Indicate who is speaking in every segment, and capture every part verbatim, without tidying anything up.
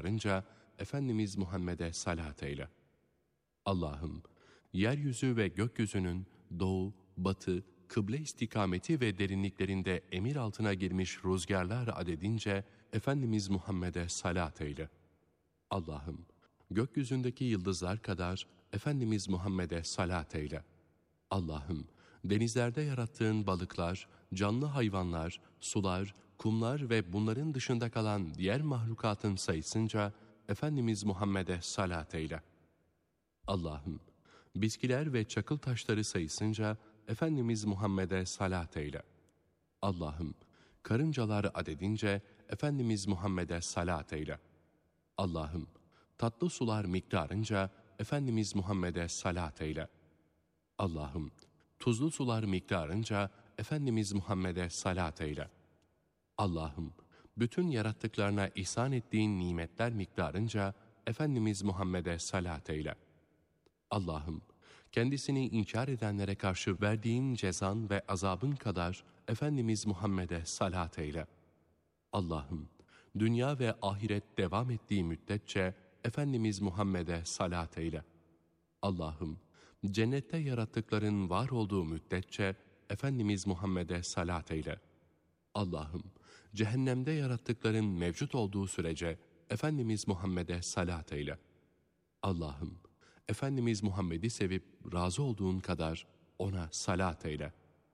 Speaker 1: miktarınca Efendimiz Muhammed'e salat eyle. Allah'ım, yeryüzü ve gökyüzünün doğu, batı, kıble istikameti ve derinliklerinde emir altına girmiş rüzgarlar adedince Efendimiz Muhammed'e salat eyle. Allah'ım, gökyüzündeki yıldızlar kadar Efendimiz Muhammed'e salat eyle. Allah'ım, denizlerde yarattığın balıklar, canlı hayvanlar, sular, kumlar ve bunların dışında kalan diğer mahlukatın sayısınca Efendimiz Muhammed'e salat eyle. Allah'ım, bitkiler ve çakıl taşları sayısınca Efendimiz Muhammed'e salat eyle. Allah'ım, karıncalar adedince Efendimiz Muhammed'e salat eyle. Allah'ım, tatlı sular miktarınca Efendimiz Muhammed'e salat eyle. Allah'ım, tuzlu sular miktarınca Efendimiz Muhammed'e salat eyle. Allah'ım, bütün yarattıklarına ihsan ettiğin nimetler miktarınca Efendimiz Muhammed'e salat eyle. Allah'ım, kendisini inkar edenlere karşı verdiğin cezan ve azabın kadar Efendimiz Muhammed'e salat eyle. Allah'ım, dünya ve ahiret devam ettiği müddetçe Efendimiz Muhammed'e salat eyle. Allah'ım, cennette yarattıkların var olduğu müddetçe Efendimiz Muhammed'e salat eyle. Allah'ım, cehennemde yarattıkların mevcut olduğu sürece Efendimiz Muhammed'e salat eyle. Allah'ım, Efendimiz Muhammed'i sevip razı olduğun kadar ona salat eyle.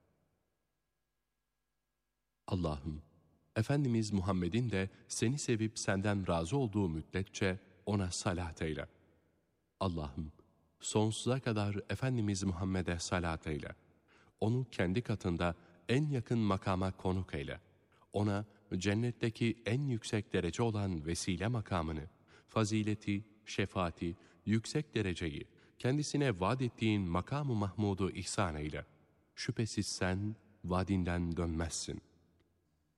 Speaker 1: Allah'ım, Efendimiz Muhammed'in de seni sevip senden razı olduğu müddetçe ona salat eyle. Allah'ım, sonsuza kadar Efendimiz Muhammed'e salat eyle. Onu kendi katında en yakın makama konuk eyle. Ona cennetteki en yüksek derece olan vesile makamını, fazileti, şefaati, yüksek dereceyi, kendisine vaat ettiğin makam-ı mahmudu ihsan eyle. Şüphesiz sen vaadinden dönmezsin.